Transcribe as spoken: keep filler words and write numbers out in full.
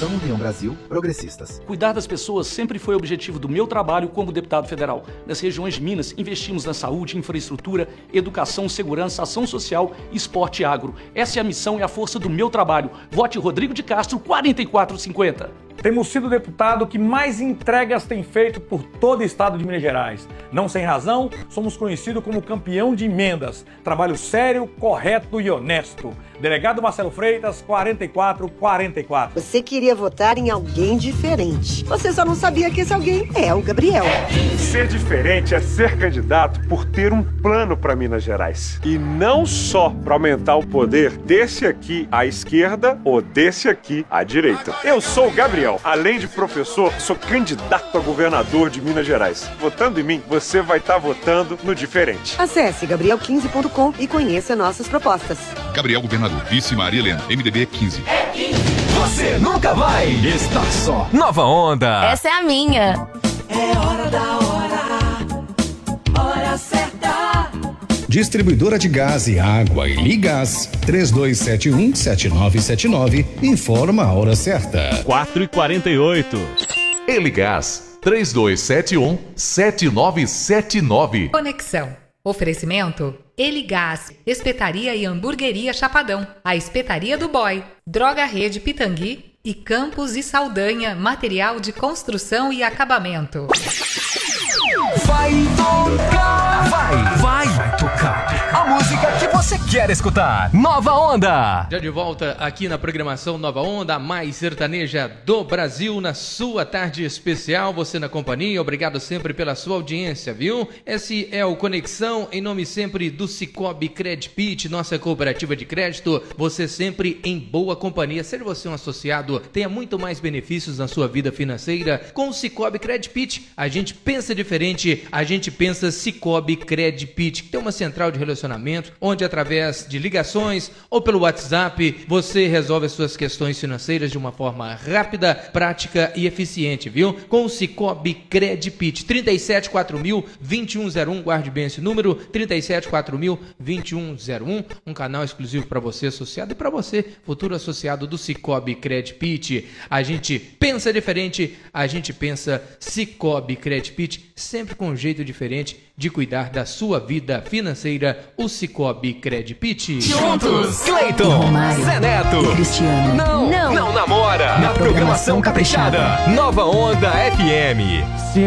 Associação União Brasil Progressistas. Cuidar das pessoas sempre foi o objetivo do meu trabalho como deputado federal. Nas regiões de Minas, investimos na saúde, infraestrutura, educação, segurança, ação social, esporte e agro. Essa é a missão e a força do meu trabalho. Vote Rodrigo de Castro, quatro quatro cinco zero. Temos sido o deputado que mais entregas tem feito por todo o estado de Minas Gerais. Não sem razão, somos conhecidos como campeão de emendas. Trabalho sério, correto e honesto. Delegado Marcelo Freitas, quatro quatro quatro quatro. Você queria votar em alguém diferente. Você só não sabia que esse alguém é o Gabriel. Ser diferente é ser candidato por ter um plano para Minas Gerais. E não só para aumentar o poder desse aqui à esquerda ou desse aqui à direita. Eu sou o Gabriel. Além de professor, sou candidato a governador de Minas Gerais. Votando em mim, você vai estar votando no diferente. Acesse gabriel quinze ponto com e conheça nossas propostas. Gabriel Governador, vice Maria Helena, M D B quinze. É quinze. Você nunca vai estar só. Nova Onda. Essa é a minha. É hora da hora, hora certa. Distribuidora de gás e água e Ligás, três dois sete um, sete nove sete nove, informa a hora certa. quatro e quarenta e oito. Eligás, três dois sete um, sete nove sete nove. Conexão. Oferecimento Eligás, Espetaria e Hamburgueria Chapadão, a Espetaria do Boy, Droga Rede Pitangui e Campos e Saldanha, material de construção e acabamento. Vai tocar, vai, vai, vai tocar a música que você quer escutar. Nova Onda. Já de volta aqui na programação Nova Onda, a mais sertaneja do Brasil, na sua tarde especial. Você na companhia, obrigado sempre pela sua audiência, viu? Esse é o Conexão, em nome sempre do Cicobi Credpit, nossa cooperativa de crédito. Você sempre em boa companhia. Ser você um associado, tenha muito mais benefícios na sua vida financeira. Com o Cicobi Credpit, a gente pensa diferente, a gente pensa Cicobi Credpit, que tem uma central de relacionamento, onde através de ligações ou pelo WhatsApp, você resolve as suas questões financeiras de uma forma rápida, prática e eficiente, viu? Com o Cicobi Credpit, trinta e sete quatro mil, vinte e um zero um, guarde bem esse número, trinta e sete quatro mil, vinte e um zero um, um canal exclusivo para você associado e para você, futuro associado do Cicobi Credpit. A gente pensa diferente, a gente pensa Cicobi Credpit, sempre com um jeito diferente de cuidar da sua vida financeira, o Cicobi Credpit. Juntos, Cleiton, Zé Neto e Cristiano. Não, não, não namora. Na programação caprichada, Nova Onda F M.